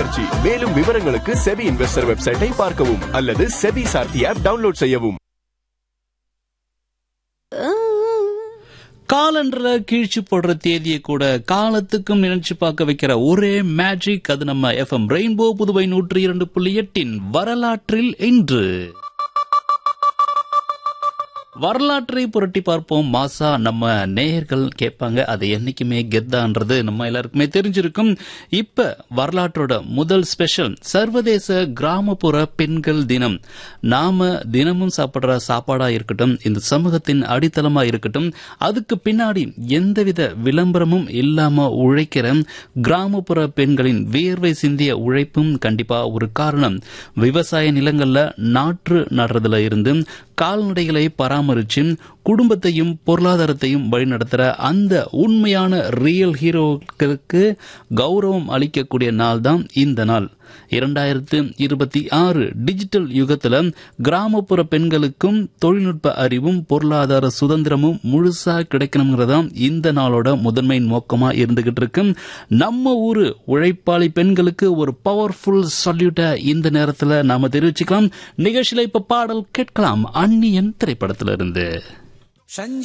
முயற்சி. மேலும் விவரங்களுக்கு செபி இன்வெஸ்டர் வெப்சைட்டை பார்க்கவும் அல்லது செபி சார்த்தி ஆப் டவுன்லோட் செய்யவும். காலண்டர்ல கீழ்ச்சி போடுற தேதியை கூட காலத்துக்கும் நினைச்சு பார்க்க வைக்கிற ஒரே மேஜிக், அது நம்ம FM ரெயின்போ புதுவை 102.8 வரலாற்றில் இன்று. வரலாற்றை புரட்டி பார்ப்போம் மாசா. நம்ம நேயர்கள் கேட்பாங்க, அது என்னைக்குமே கெத்தான்றது நம்ம எல்லாருக்குமே தெரிஞ்சிருக்கும். இப்ப வரலாற்றோட முதல் ஸ்பெஷல் சர்வதேச கிராமப்புற பெண்கள் தினம். நாம தினமும் சாப்பிடுற சாப்பாடா இருக்கட்டும், இந்த சமூகத்தின் அடித்தளமா இருக்கட்டும், அதுக்கு பின்னாடி எந்தவித விளம்பரமும் இல்லாம உழைக்கிற கிராமப்புற பெண்களின் வியர்வை சிந்திய உழைப்பும் கண்டிப்பா ஒரு காரணம். விவசாய நிலங்கள்ல நாற்று நடுறதுல இருந்து கால்நடைகளை பராமரிச்சு குடும்பத்தையும் பொருளாதாரத்தையும் வழிநடத்துற அந்த உண்மையான ரியல் ஹீரோக்களுக்கு கௌரவம் அளிக்கக்கூடிய நாள் தான் இந்த நாள். 2026 டிஜிட்டல் யுகத்துல கிராமப்புற பெண்களுக்கும் தொழில்நுட்ப அறிவும் பொருளாதார சுதந்திரமும் முழுசா கிடைக்கணுங்கிறதான் இந்த நாளோட முதன்மை நோக்கமா இருந்துகிட்டு இருக்கு. நம்ம ஊரு உழைப்பாளி பெண்களுக்கு ஒரு பவர்ஃபுல் சல்யூட்டை இந்த நேரத்துல நாம தெரிவிச்சுக்கலாம். நிகழ்ச்சியில இப்ப பாடல் கேட்கலாம், அந்நியன் திரைப்படத்திலிருந்து.